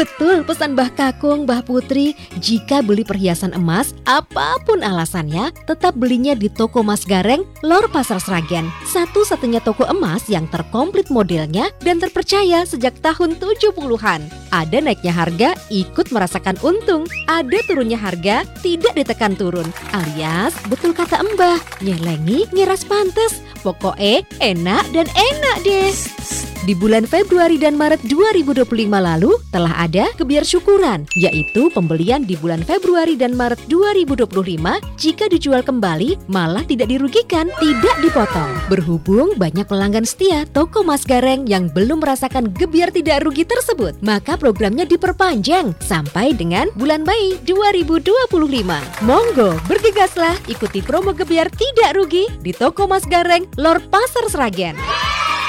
Betul pesan Mbah Kakung, Mbah Putri, jika beli perhiasan emas, apapun alasannya, tetap belinya di toko Mas Gareng, Lor Pasar Sragen. Satu-satunya toko emas yang terkomplit modelnya dan terpercaya sejak tahun 70-an. Ada naiknya harga, ikut merasakan untung. Ada turunnya harga, tidak ditekan turun. Alias, betul kata Mbah, nyelengi ngiras pantes. Pokoknya enak dan enak deh. Di bulan Februari dan Maret 2025 lalu telah ada gebyar syukuran, yaitu pembelian di bulan Februari dan Maret 2025 jika dijual kembali malah tidak dirugikan, tidak dipotong. Berhubung banyak pelanggan setia toko Mas Gareng yang belum merasakan gebyar tidak rugi tersebut, maka programnya diperpanjang sampai dengan bulan Mei 2025. Monggo bergegaslah ikuti promo gebyar tidak rugi di toko Mas Gareng, Lor Pasar Sragen.